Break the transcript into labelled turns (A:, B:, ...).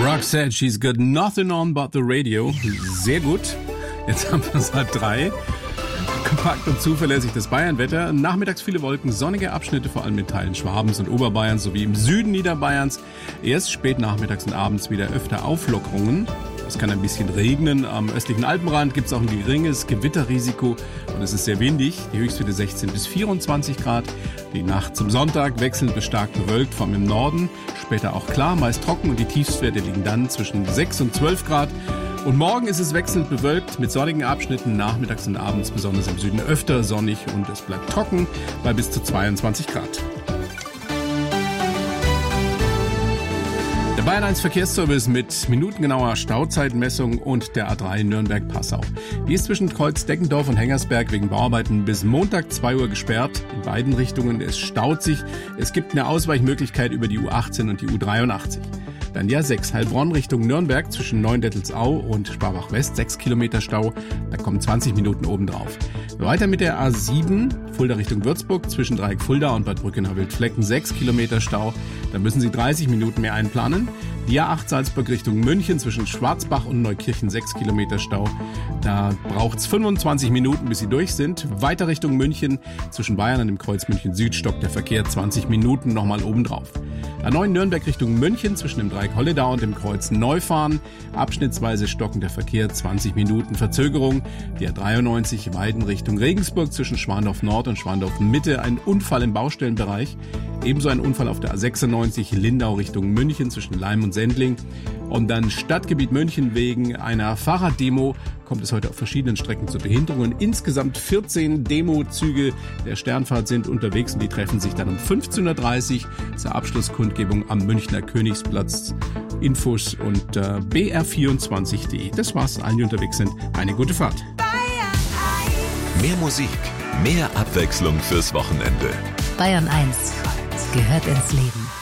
A: Roxette, she's got nothing on but the radio. Sehr gut. Jetzt haben wir es 2:30. Kompakt und zuverlässig das Bayernwetter. Nachmittags viele Wolken, sonnige Abschnitte, vor allem in Teilen Schwabens und Oberbayerns sowie im Süden Niederbayerns. Erst spät nachmittags und abends wieder öfter Auflockerungen. Es kann ein bisschen regnen. Am östlichen Alpenrand gibt es auch ein geringes Gewitterrisiko und es ist sehr windig. Die Höchstwerte 16 bis 24 Grad. Die Nacht zum Sonntag wechselnd bis stark bewölkt, vor allem im Norden. Später auch klar, meist trocken und die Tiefstwerte liegen dann zwischen 6 und 12 Grad. Und morgen ist es wechselnd bewölkt mit sonnigen Abschnitten, nachmittags und abends besonders im Süden öfter sonnig und es bleibt trocken bei bis zu 22 Grad. Der Bayern 1 Verkehrsservice mit minutengenauer Stauzeitmessung und der A3 Nürnberg-Passau. Die ist zwischen Kreuz Deggendorf und Hengersberg wegen Bauarbeiten bis Montag 2 Uhr gesperrt. In beiden Richtungen, es staut sich. Es gibt eine Ausweichmöglichkeit über die U18 und die U83. Dann die A6 Heilbronn Richtung Nürnberg zwischen Neuendettelsau und Sparbach West 6 Kilometer Stau. Da kommen 20 Minuten obendrauf. Weiter mit der A7 Fulda Richtung Würzburg zwischen Dreieck Fulda und Bad Brückenau-Wildflecken 6 Kilometer Stau. Da müssen Sie 30 Minuten mehr einplanen. Die A8 Salzburg Richtung München zwischen Schwarzbach und Neukirchen 6 Kilometer Stau. Da braucht's 25 Minuten, bis Sie durch sind. Weiter Richtung München zwischen Bayern und dem Kreuz München Süd stockt der Verkehr 20 Minuten nochmal obendrauf. A9 Nürnberg Richtung München zwischen dem Dreieck Holledau und dem Kreuz Neufahren. Abschnittsweise stockender Verkehr 20 Minuten Verzögerung. Die A93 Weiden Richtung Regensburg zwischen Schwandorf Nord und Schwandorf Mitte. Ein Unfall im Baustellenbereich. Ebenso ein Unfall auf der A96 Lindau Richtung München zwischen Leim und Sendling. Und dann Stadtgebiet München wegen einer Fahrraddemo kommt es heute auf verschiedenen Strecken zu Behinderungen. Insgesamt 14 Demozüge der Sternfahrt sind unterwegs und die treffen sich dann um 15.30 Uhr zur Abschlusskundgebung am Münchner Königsplatz. Infos unter br24.de. Das war's, allen, die unterwegs sind. Eine gute Fahrt.
B: Mehr Musik, mehr Abwechslung fürs Wochenende.
C: Bayern 1 gehört ins Leben.